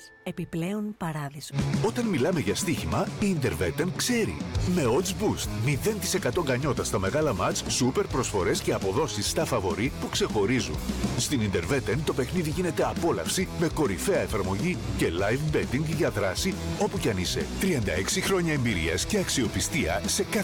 Επιπλέον παράδεισο. Όταν μιλάμε για στοίχημα, η Interveten ξέρει. Με odds boost, 0% γκανιότα στα μεγάλα μάτς, σούπερ προσφορές και αποδόσεις στα φαβορί που ξεχωρίζουν. Στην Interveten το παιχνίδι γίνεται απόλαυση με κορυφαία εφαρμογή και live betting για δράση όπου κι αν είσαι. 36 χρόνια εμπειρίας και αξιοπιστία σε κάθε